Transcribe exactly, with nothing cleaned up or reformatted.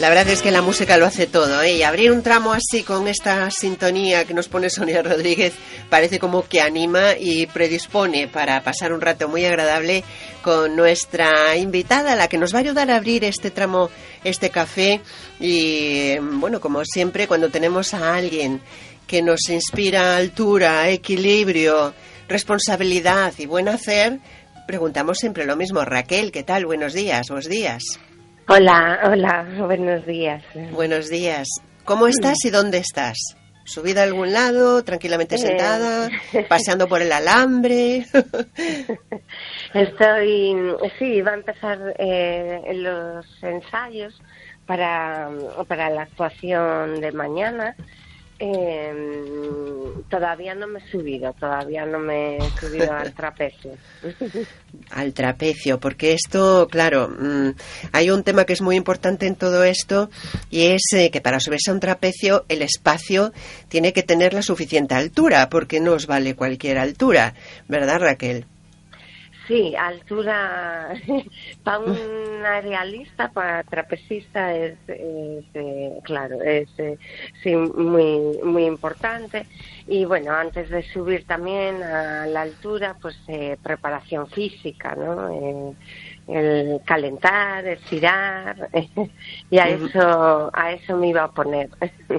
La verdad es que la música lo hace todo, ¿eh? Y abrir un tramo así con esta sintonía que nos pone Sonia Rodríguez parece como que anima y predispone para pasar un rato muy agradable con nuestra invitada, la que nos va a ayudar a abrir este tramo, este café. Y bueno, como siempre, cuando tenemos a alguien que nos inspira altura, equilibrio, responsabilidad y buen hacer, preguntamos siempre lo mismo. Raquel, ¿qué tal? Buenos días, buenos días. Hola, hola, buenos días. Buenos días. ¿Cómo estás y dónde estás? ¿Subida a algún lado, tranquilamente sentada, eh... paseando por el alambre? Estoy, sí, va a empezar eh, los ensayos para, para la actuación de mañana. Eh, todavía no me he subido, todavía no me he subido al trapecio. Al trapecio, porque esto, claro, mmm, hay un tema que es muy importante en todo esto y es eh, que para subirse a un trapecio el espacio tiene que tener la suficiente altura, porque no os vale cualquier altura, ¿verdad, Raquel? Sí, altura para una realista, para trapecista es, es eh, claro, es eh, sí, muy muy importante. Y bueno, antes de subir también a la altura, pues eh, preparación física, ¿no? Eh, el calentar, estirar, y a eso a eso me iba a poner.